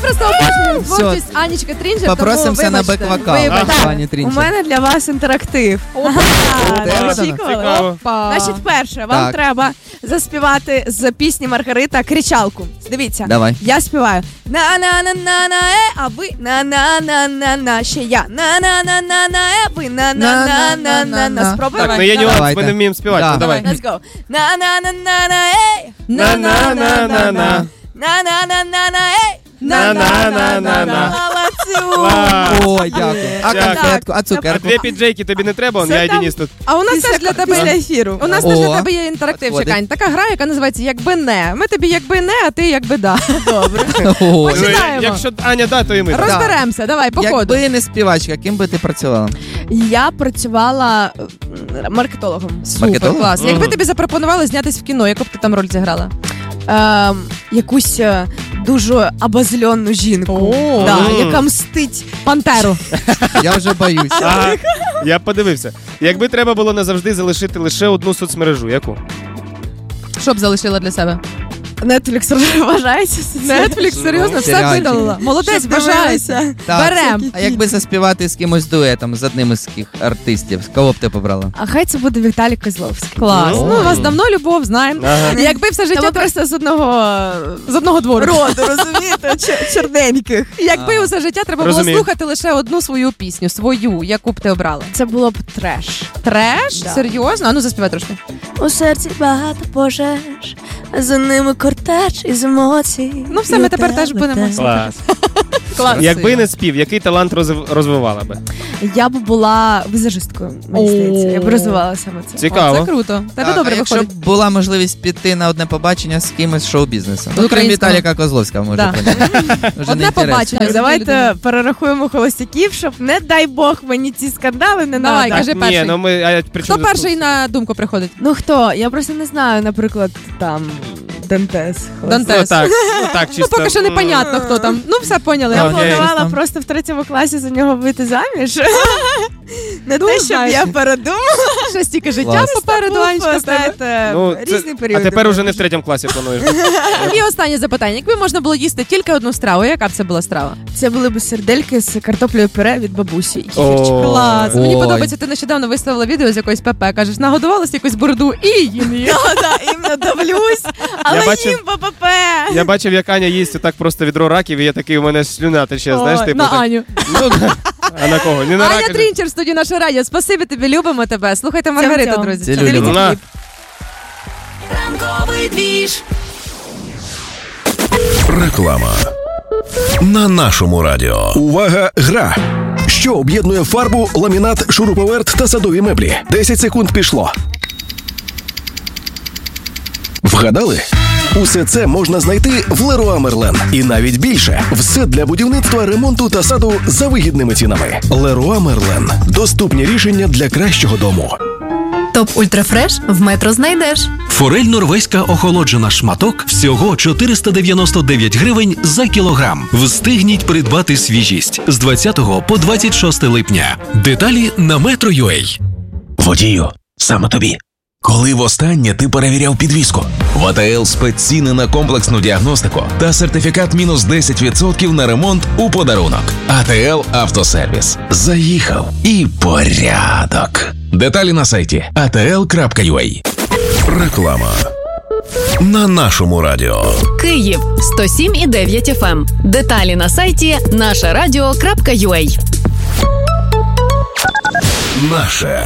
просто обожнюю творчість Анічки Трінчер, тому попросимося на бек-вокал. У мене для вас інтерактив. Цікаво. Значить, перше, вам треба заспівати з пісні Маргарита кричалку. Дивіться. Давай. Я співаю на-на-на-на-на-е, а ви на-на-на-на-на. Ще я на-на-на-на-на-е, ви на-на-на-на-на. Спробуємо? Так, ну є нюанс, ми не вміємо співати. Давай. Let's go. На-на-на-на-на-ей. На-на-на-на-на. На-на-на-на-на-ей. На-на-на-на-на. Ой, дякую. А конфетку, а А цукерку? дві піджейки тобі не треба, я Едініс тут. А у нас теж для тебе після ефіру. У нас теж для тебе є інтерактив, Чекань. Така гра, яка називається «Якби не». Ми тобі якби не, а ти якби да. Добре. Починаємо. Якщо Аня да, то і ми. Розберемося, давай, по ходу. Якби не співачка, ким би ти працювала? Я працювала маркетологом. Супер, клас. Якби тобі запропонували знятись в кіно, яку б ти там роль зіграла? Якусь дуже обозлену жінку, яка мстить пантеру. Я вже боюсь. Я подивився. Якби треба було назавжди залишити лише одну соцмережу, яку? Що б залишила для себе? Netflix вважається. Netflix, серйозно, все видалила. Молодець, вважається. Берем. А якби заспівати з кимось дуетом, з одним із таких артистів, кого б ти побрала? А хай це буде Віталій Козловський. Клас. Ну, у вас давно любов, знаємо. Якби все життя... просто з одного двору. Роду, розумієте? Чорненьких. Якби усе життя треба було слухати лише одну свою пісню, свою, яку б ти обрала? Це було б треш. Треш? Серйозно? А ну заспівай трошки. У серці багато пожеж, за ними кортеж із емоцій. Ну все, ми тепер теж будемо слухати. Клас. Якби не спів, який талант розвивала би? Я б була візажисткою, мені здається. Я б розвивала саме це. Цікаво. Це круто. Тебе добре виходить. Якщо б була можливість піти на одне побачення з кимось з шоу-бізнесу. Ну, крім Віталіка Козловського, може. Одне побачення. Давайте перерахуємо холостяків, щоб, не дай Бог, мені ці скандали не надо. Давай, кажи перший. Хто перший на думку приходить? Ну хто? Я просто не знаю, наприклад, там... Дантес. Ну так, чисто. Ну поки що непонятно, хто там. Ну все поняли. Я планувала просто в 3 класі за нього вийти заміж. Не те, щоб я передумала. Ще стільки життя попереду, Анечка, знаєте, різні періоди. А тепер уже не в 3 класі плануєш. І останнє запитання. Якби можна було їсти тільки одну страву, яка б це була страва? Це були б сердельки з картоплею пюре від бабусі. Клас. Мені подобається, ти нещодавно виставила відео з якоїсь ПП. Кажеш, нагодувалась якусь борду і їм її. Так, іменно давлюсь, але їм по ПП. Я бачив, як Аня їсть так просто відро раків, і я такий, у мене слюна тече, знаєш, типу. На Аню. Ну, а на кого? Не на Аня Трінчер в студії «Наше радіо». Спасибі тобі, любимо тебе. Слухайте Маргариту, друзі. Ранковий двіж. Реклама. На нашому радіо. Увага, гра! Що об'єднує фарбу, ламінат, шуруповерт та садові меблі? 10 секунд пішло. Вгадали? Усе це можна знайти в Леруа Мерлен. І навіть більше. Все для будівництва, ремонту та саду за вигідними цінами. Леруа Мерлен. Доступні рішення для кращого дому. Топ Ультрафреш в Метро знайдеш. Форель норвезька охолоджена шматок всього 499 гривень за кілограм. Встигніть придбати свіжість з 20 по 26 липня. Деталі на Metro.ua. Водію, саме тобі. Коли востаннє ти перевіряв підвізку? В АТЛ спецціни на комплексну діагностику та сертифікат мінус 10% на ремонт у подарунок. АТЛ Автосервіс. Заїхав і порядок. Деталі на сайті atl.ua. Реклама. На нашому радіо. Київ 107,9 FM. Деталі на сайті нашерадіо.ua. Наше